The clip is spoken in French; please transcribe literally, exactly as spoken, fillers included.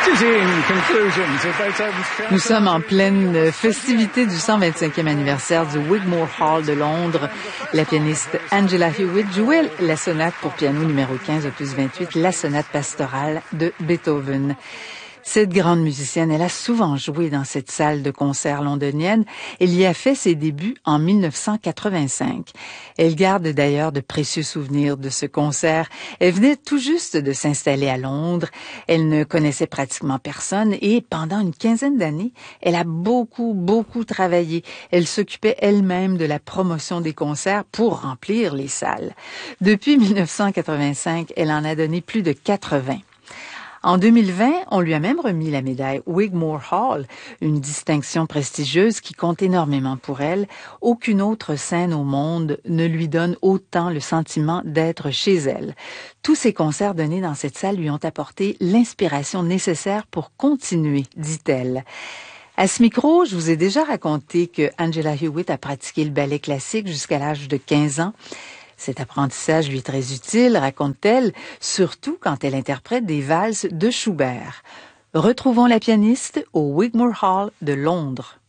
Nous sommes en pleine festivité du cent vingt-cinquième anniversaire du Wigmore Hall de Londres. La pianiste Angela Hewitt jouait la sonate pour piano numéro quinze, opus vingt-huit, la sonate pastorale de Beethoven. Cette grande musicienne, elle a souvent joué dans cette salle de concert londonienne. Elle y a fait ses débuts en mille neuf cent quatre-vingt-cinq. Elle garde d'ailleurs de précieux souvenirs de ce concert. Elle venait tout juste de s'installer à Londres. Elle ne connaissait pratiquement personne et pendant une quinzaine d'années, elle a beaucoup, beaucoup travaillé. Elle s'occupait elle-même de la promotion des concerts pour remplir les salles. Depuis mille neuf cent quatre-vingt-cinq, elle en a donné plus de quatre-vingts. En deux mille vingt, on lui a même remis la médaille Wigmore Hall, une distinction prestigieuse qui compte énormément pour elle. Aucune autre scène au monde ne lui donne autant le sentiment d'être chez elle. Tous ces concerts donnés dans cette salle lui ont apporté l'inspiration nécessaire pour continuer, dit-elle. À ce micro, je vous ai déjà raconté que Angela Hewitt a pratiqué le ballet classique jusqu'à l'âge de quinze ans. Cet apprentissage lui est très utile, raconte-t-elle, surtout quand elle interprète des valses de Schubert. Retrouvons la pianiste au Wigmore Hall de Londres.